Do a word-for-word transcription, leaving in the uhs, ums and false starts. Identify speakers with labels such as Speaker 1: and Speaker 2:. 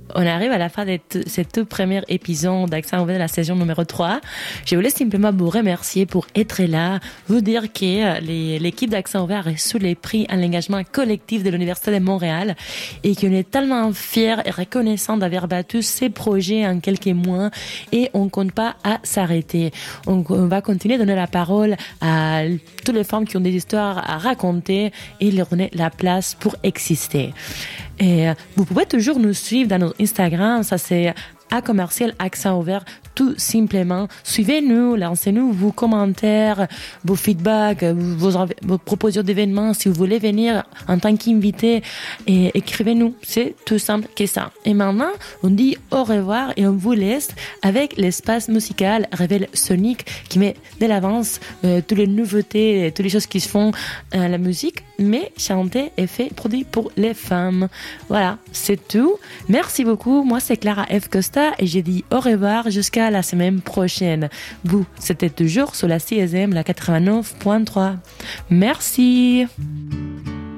Speaker 1: on arrive à la fin de t- ce tout premier épisode d'Accent ouvert de la saison numéro trois. Je voulais simplement vous remercier pour être là, vous dire que les, l'équipe d'Accent ouvert a reçu les prix à l'engagement collectif de l'Université de Montréal et qu'on est tellement fiers et reconnaissants d'avoir battu ces projets en quelques mois et on compte pas à s'arrêter. On, on va continuer à donner la parole à toutes les femmes qui ont des histoires à raconter et leur donner la place pour exister. Et vous pouvez toujours nous suivre dans notre Instagram, ça c'est à commercial accent ouvert, tout simplement. Suivez-nous, lancez-nous vos commentaires, vos feedbacks, vos, vos propositions d'événements. Si vous voulez venir en tant qu'invité, et écrivez-nous. C'est tout simple que ça. Et maintenant, on dit au revoir et on vous laisse avec l'espace musical Réveil Sonique qui met de l'avance euh, toutes les nouveautés, toutes les choses qui se font à la musique, mais chanté et fait, produit pour les femmes. Voilà, c'est tout. Merci beaucoup. Moi, c'est Clara F. Costa et j'ai dit au revoir jusqu'à la semaine prochaine. Vous, c'était toujours sur la C S M, la quatre-vingt-neuf point trois. Merci.